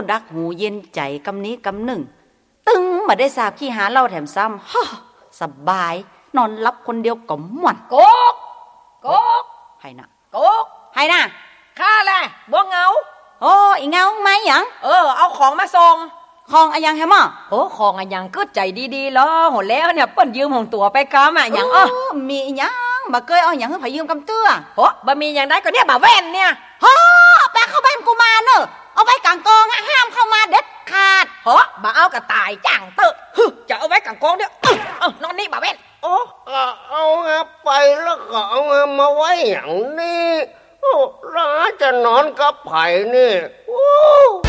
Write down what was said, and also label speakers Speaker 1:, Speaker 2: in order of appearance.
Speaker 1: ดักหูเย็นใจกำนี้กำหนึ่งตึงมาได้สาบขี้หาเล่าแถมซ้ำฮ่าสบายนอนรับคนเดียวก็ม่วน
Speaker 2: โกกโกก
Speaker 1: ให้นะ
Speaker 2: โกก
Speaker 1: ให้นะ
Speaker 2: ข้าแหละบ่เหงา
Speaker 1: โอ้อีเงาไหมหยัง
Speaker 2: เอาของมาส่ง
Speaker 1: ของอะยังแฮมอ่ะ
Speaker 2: โอ้ของอะยังก็ใจดีๆแล้วโหแล้วเนี่ยเปิ้นยืมของตัวไปกำอะหยัง
Speaker 1: มีหยังบ่เคยเอาหยังให้ไผยืมกำเตื้อ
Speaker 2: โหบ่มีหยังได้ก็เนี่ยบ่แว่นเนี่ย
Speaker 1: ฮ่าแปะเข้าบ้านกูมาเนอะเอาไว้กลางกองห้ามเข้ามาเด็ดขาด
Speaker 2: โหบ่เอากระต่ายจ้างเตอะจะเอาไว้กลางกองเด้อนอนนี่บ่แว่น
Speaker 3: เอาไปแล้วก็เอามาไว้อย่างนี้ร้าจะนอนกับไผ่นี่